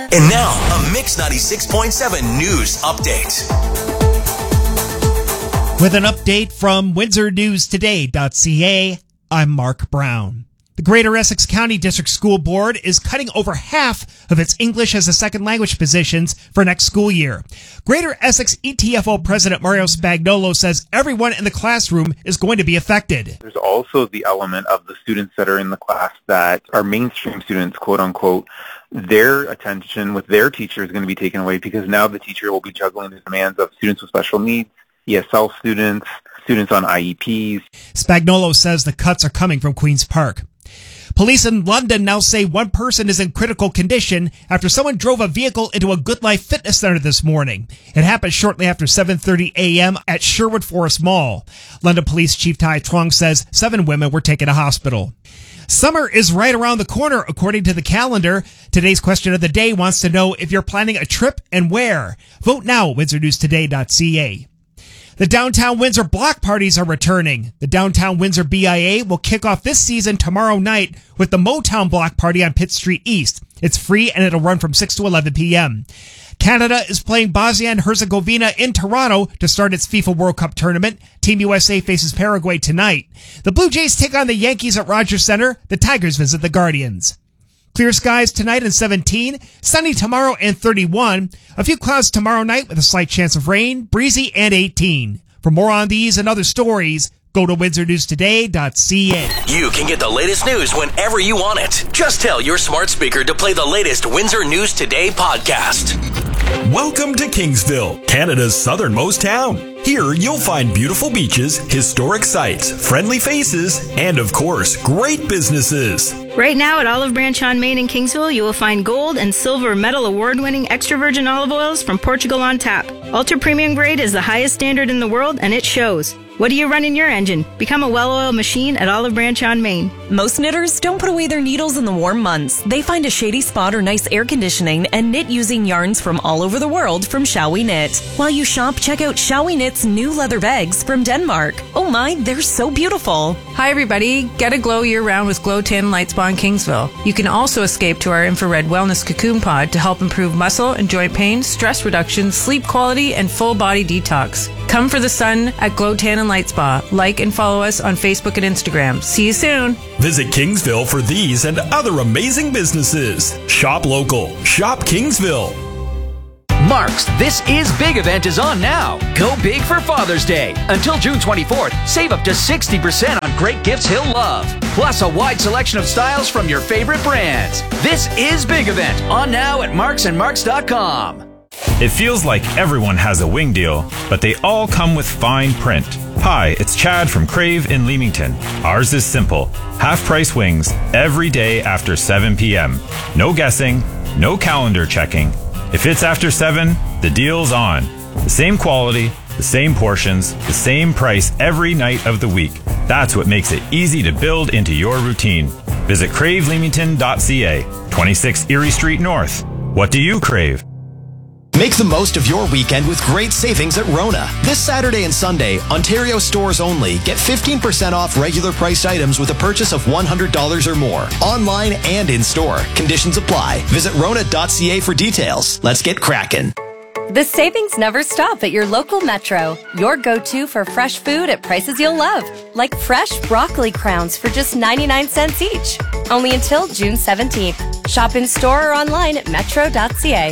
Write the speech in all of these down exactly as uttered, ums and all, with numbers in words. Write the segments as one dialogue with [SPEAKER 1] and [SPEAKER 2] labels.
[SPEAKER 1] And now, a Mix ninety-six point seven news update.
[SPEAKER 2] With an update from Windsor News Today dot C A, I'm Mark Brown. The Greater Essex County District School Board is cutting over half of its English as a second language positions for next school year. Greater Essex E T F O President Mario Spagnolo says everyone in the classroom is going to be affected.
[SPEAKER 3] There's also the element of the students that are in the class that are mainstream students, quote unquote. Their attention with their teacher is going to be taken away because now the teacher will be juggling the demands of students with special needs, E S L students, students on I E Ps.
[SPEAKER 2] Spagnolo says the cuts are coming from Queen's Park. Police in London now say one person is in critical condition after someone drove a vehicle into a Good Life Fitness Center this morning. It happened shortly after seven thirty a.m. at Sherwood Forest Mall. London Police Chief Tai Trong says seven women were taken to hospital. Summer is right around the corner, according to the calendar. Today's question of the day wants to know if you're planning a trip and where. Vote now at Windsor News Today dot C A. The Downtown Windsor block parties are returning. The Downtown Windsor B I A will kick off this season tomorrow night with the Motown block party on Pitt Street East. It's free and it'll run from six to eleven p.m. Canada is playing Bosnia and Herzegovina in Toronto to start its FIFA World Cup tournament. Team U S A faces Paraguay tonight. The Blue Jays take on the Yankees at Rogers Center. The Tigers visit the Guardians. Clear skies tonight and seventeen, sunny tomorrow and thirty-one. A few clouds tomorrow night with a slight chance of rain, breezy and eighteen. For more on these and other stories, go to Windsor News Today dot C A.
[SPEAKER 1] You can get the latest news whenever you want it. Just tell your smart speaker to play the latest Windsor News Today podcast.
[SPEAKER 4] Welcome to Kingsville, Canada's southernmost town. Here you'll find beautiful beaches, historic sites, friendly faces, and of course, great businesses.
[SPEAKER 5] Right now at Olive Branch on Main in Kingsville, you will find gold and silver medal award-winning extra virgin olive oils from Portugal on tap. Ultra premium grade is the highest standard in the world, and it shows. What do you run in your engine? Become a well-oiled machine at Olive Branch on Main.
[SPEAKER 6] Most knitters don't put away their needles in the warm months. They find a shady spot or nice air conditioning and knit using yarns from all over the world from Shall We Knit. While you shop, check out Shall We Knit's new leather bags from Denmark. Oh my, they're so beautiful.
[SPEAKER 7] Hi everybody, get a glow year-round with Glow Tan Light Spa in Kingsville. You can also escape to our infrared wellness cocoon pod to help improve muscle and joint pain, stress reduction, sleep quality, and full body detox. Come for the sun at Glow Tan and Light Spa. Like and follow us on Facebook and Instagram. See you soon.
[SPEAKER 4] Visit Kingsville for these and other amazing businesses. Shop local. Shop Kingsville.
[SPEAKER 8] Mark's This Is Big event is on now. Go big for Father's Day. Until June twenty-fourth, save up to sixty percent on great gifts he'll love. Plus a wide selection of styles from your favorite brands. This Is Big event on now at marks and marks dot com.
[SPEAKER 9] It feels like everyone has a wing deal, but they all come with fine print. Hi, it's Chad from Crave in Leamington. Ours is simple. Half-price wings every day after seven p.m. No guessing, no calendar checking. If it's after seven, the deal's on. The same quality, the same portions, the same price every night of the week. That's what makes it easy to build into your routine. Visit crave leamington dot c a, twenty-six Erie Street North. What do you crave?
[SPEAKER 10] Make the most of your weekend with great savings at Rona. This Saturday and Sunday, Ontario stores only. Get fifteen percent off regular priced items with a purchase of one hundred dollars or more. Online and in store. Conditions apply. Visit rona dot c a for details. Let's get cracking.
[SPEAKER 11] The savings never stop at your local Metro. Your go-to for fresh food at prices you'll love. Like fresh broccoli crowns for just ninety-nine cents each. Only until June seventeenth. Shop in store or online at metro dot c a.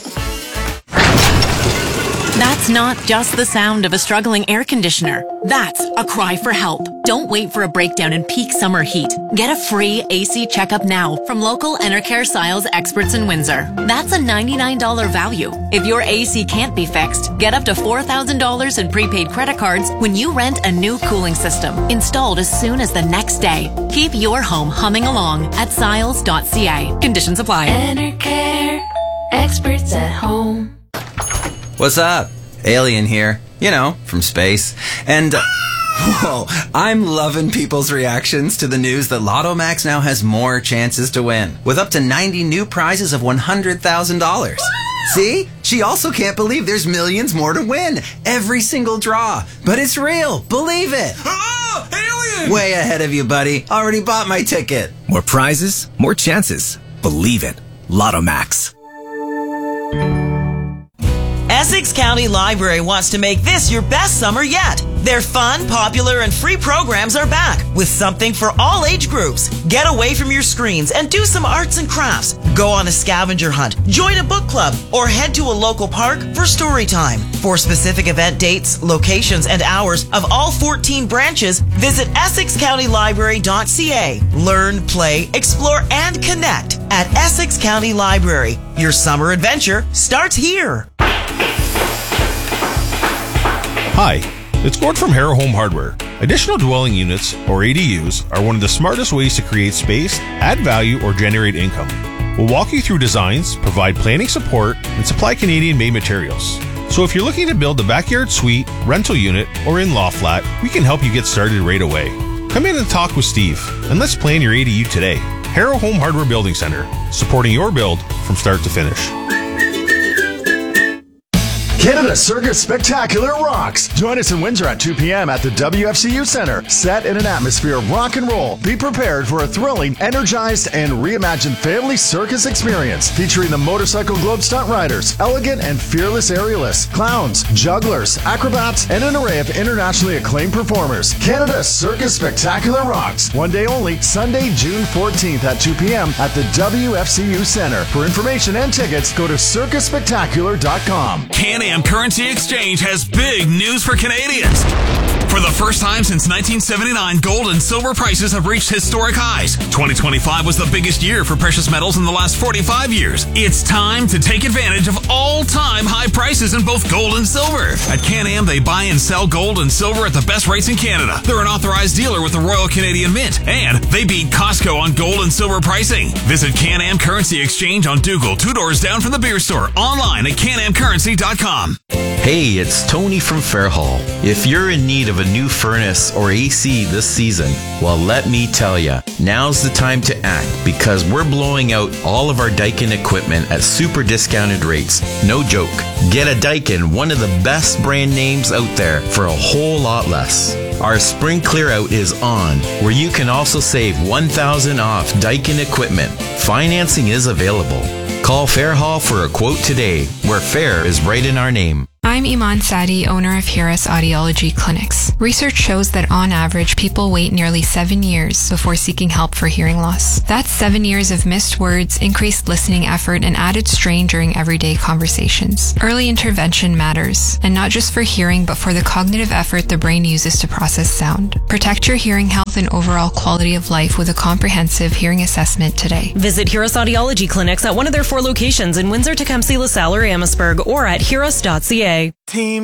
[SPEAKER 12] That's not just the sound of a struggling air conditioner. That's a cry for help. Don't wait for a breakdown in peak summer heat. Get a free A C checkup now from local Enercare Siles experts in Windsor. That's a ninety-nine dollars value. If your A C can't be fixed, get up to four thousand dollars in prepaid credit cards when you rent a new cooling system, installed as soon as the next day. Keep your home humming along at siles dot c a. Conditions apply.
[SPEAKER 13] Enercare, experts at home.
[SPEAKER 14] What's up? Alien here. You know, from space. And, uh, whoa, I'm loving people's reactions to the news that Lotto Max now has more chances to win, with up to ninety new prizes of one hundred thousand dollars. See? She also can't believe there's millions more to win. Every single draw. But it's real. Believe it.
[SPEAKER 4] Ah, alien!
[SPEAKER 14] Way ahead of you, buddy. Already bought my ticket.
[SPEAKER 15] More prizes, more chances. Believe it. Lotto Max. Essex County Library wants to make this your best summer yet. Their fun, popular, and free programs are back with something for all age groups. Get away from your screens and do some arts and crafts. Go on a scavenger hunt, join a book club, or head to a local park for story time. For specific event dates, locations, and hours of all fourteen branches, visit essex county library dot c a. Learn, play, explore, and connect at Essex County Library. Your summer adventure starts here.
[SPEAKER 16] Hi, it's Gord from Harrow Home Hardware. Additional dwelling units, or A D Us, are one of the smartest ways to create space, add value, or generate income. We'll walk you through designs, provide planning support, and supply Canadian-made materials. So if you're looking to build a backyard suite, rental unit, or in-law flat, we can help you get started right away. Come in and talk with Steve, and let's plan your A D U today. Harrow Home Hardware Building Center, supporting your build from start to finish.
[SPEAKER 17] Canada Circus Spectacular rocks. Join us in Windsor at two p.m. at the W F C U Centre. Set in an atmosphere of rock and roll. Be prepared for a thrilling, energized, and reimagined family circus experience featuring the Motorcycle Globe stunt riders, elegant and fearless aerialists, clowns, jugglers, acrobats, and an array of internationally acclaimed performers. Canada Circus Spectacular rocks. One day only, Sunday, June fourteenth at two p.m. at the W F C U Centre. For information and tickets, go to circus spectacular dot com.
[SPEAKER 18] Can-Am Currency Exchange has big news for Canadians. For the first time since nineteen seventy-nine, gold and silver prices have reached historic highs. twenty twenty-five was the biggest year for precious metals in the last forty-five years. It's time to take advantage of all-time high prices in both gold and silver. At Can-Am, they buy and sell gold and silver at the best rates in Canada. They're an authorized dealer with the Royal Canadian Mint, and they beat Costco on gold and silver pricing. Visit Can-Am Currency Exchange on Dougal, two doors down from the beer store, online at can am currency dot com.
[SPEAKER 19] Hey, it's Tony from Fairhall. If you're in need of a new furnace or A C this season, well, let me tell ya, now's the time to act because we're blowing out all of our Daikin equipment at super discounted rates. No joke. Get a Daikin, one of the best brand names out there, for a whole lot less. Our spring clear out is on, where you can also save one thousand dollars off Daikin equipment. Financing is available. Call Fairhall for a quote today, where fair is right in our name.
[SPEAKER 20] I'm Iman Sadi, owner of Hiras Audiology Clinics. Research shows that on average, people wait nearly seven years before seeking help for hearing loss. That's seven years of missed words, increased listening effort, and added strain during everyday conversations. Early intervention matters, and not just for hearing, but for the cognitive effort the brain uses to process sound. Protect your hearing health and overall quality of life with a comprehensive hearing assessment today.
[SPEAKER 6] Visit Hiras Audiology Clinics at one of their four locations in Windsor, Tecumseh, LaSalle, or Amherstburg, or at hiras dot c a.
[SPEAKER 21] Team